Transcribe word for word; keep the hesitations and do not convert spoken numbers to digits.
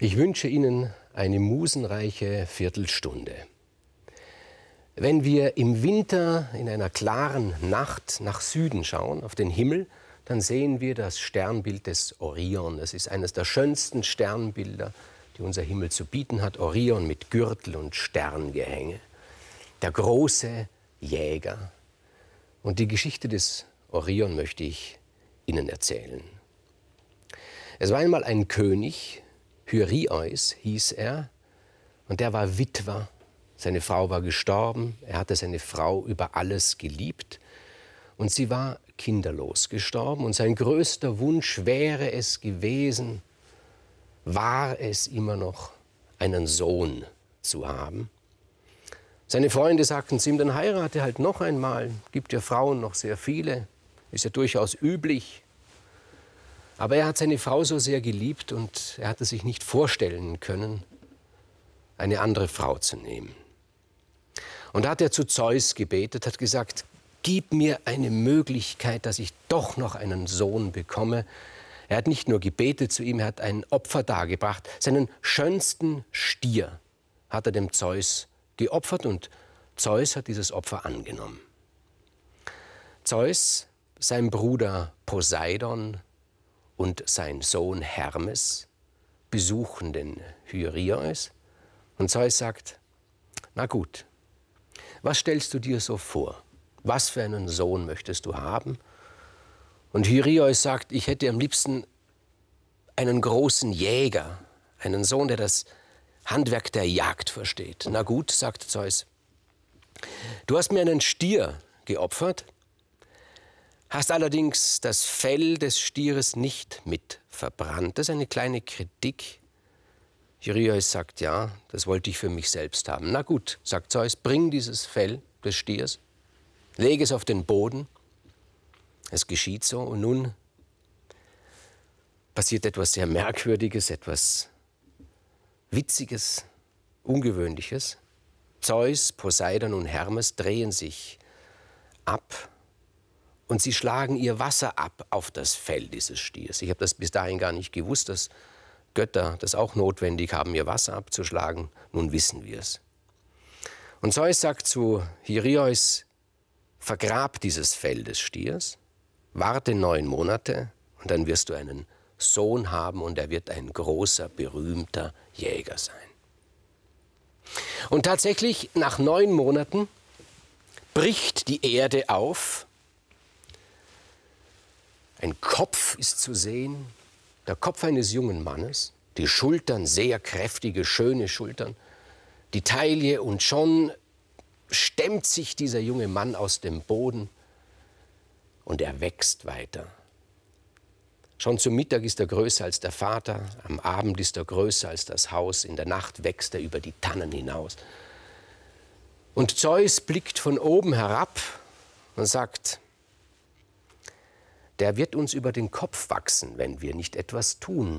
Ich wünsche Ihnen eine musenreiche Viertelstunde. Wenn wir im Winter in einer klaren Nacht nach Süden schauen, auf den Himmel, dann sehen wir das Sternbild des Orion. Das ist eines der schönsten Sternbilder, die unser Himmel zu bieten hat. Orion mit Gürtel und Sterngehänge. Der große Jäger. Und die Geschichte des Orion möchte ich Ihnen erzählen. Es war einmal ein König, Hyrieus hieß er, und der war Witwer. Seine Frau war gestorben, er hatte seine Frau über alles geliebt und sie war kinderlos gestorben. Und sein größter Wunsch wäre es gewesen, war es immer noch, einen Sohn zu haben. Seine Freunde sagten zu ihm, dann heirate halt noch einmal, gibt ja Frauen noch sehr viele, ist ja durchaus üblich. Aber er hat seine Frau so sehr geliebt und er hatte sich nicht vorstellen können, eine andere Frau zu nehmen. Und da hat er zu Zeus gebetet, hat gesagt, gib mir eine Möglichkeit, dass ich doch noch einen Sohn bekomme. Er hat nicht nur gebetet zu ihm, er hat ein Opfer dargebracht. Seinen schönsten Stier hat er dem Zeus geopfert und Zeus hat dieses Opfer angenommen. Zeus, sein Bruder Poseidon und sein Sohn Hermes besuchen den Hyrieus und Zeus sagt, na gut, was stellst du dir so vor? Was für einen Sohn möchtest du haben? Und Hyrieus sagt, ich hätte am liebsten einen großen Jäger, einen Sohn, der das Handwerk der Jagd versteht. Na gut, sagt Zeus, du hast mir einen Stier geopfert, hast allerdings das Fell des Stieres nicht mit verbrannt. Das ist eine kleine Kritik. Hyrieus sagt, ja, das wollte ich für mich selbst haben. Na gut, sagt Zeus, bring dieses Fell des Stiers, lege es auf den Boden. Es geschieht so und nun passiert etwas sehr Merkwürdiges, etwas Witziges, Ungewöhnliches. Zeus, Poseidon und Hermes drehen sich ab und sie schlagen ihr Wasser ab auf das Fell dieses Stiers. Ich habe das bis dahin gar nicht gewusst, dass Götter das auch notwendig haben, ihr Wasser abzuschlagen. Nun wissen wir es. Und Zeus sagt zu Hyrieus, vergrab dieses Fell des Stiers, warte neun Monate und dann wirst du einen Sohn haben und er wird ein großer, berühmter Jäger sein. Und tatsächlich, nach neun Monaten bricht die Erde auf. Ein Kopf ist zu sehen, der Kopf eines jungen Mannes, die Schultern, sehr kräftige, schöne Schultern, die Taille und schon stemmt sich dieser junge Mann aus dem Boden und er wächst weiter. Schon zum Mittag ist er größer als der Vater, am Abend ist er größer als das Haus, in der Nacht wächst er über die Tannen hinaus. Und Zeus blickt von oben herab und sagt, der wird uns über den Kopf wachsen, wenn wir nicht etwas tun.